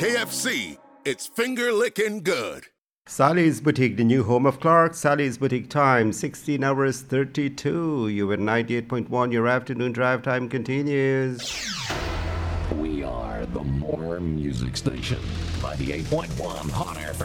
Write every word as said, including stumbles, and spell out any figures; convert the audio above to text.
K F C, it's finger licking good. Sally's Boutique, the new home of Clark. Sally's Boutique time, sixteen hours thirty-two. You at ninety-eight point one. Your afternoon drive time continues. We are the More Music Station, ninety-eight point one Hot Air.